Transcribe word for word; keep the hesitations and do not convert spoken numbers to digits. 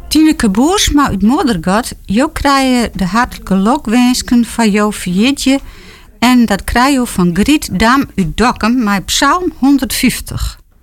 Tineke Boersma uit Moddergat, jou krijg de hartelijke lokwensken van jou verjeetje en dat krijg je van Griet Dam uit Dokkum met Psalm honderdvijftig.